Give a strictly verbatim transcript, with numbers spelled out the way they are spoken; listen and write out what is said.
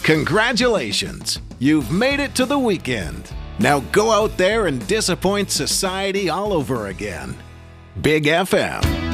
Congratulations! You've made it to the weekend. Now go out there and disappoint society all over again. Big F M.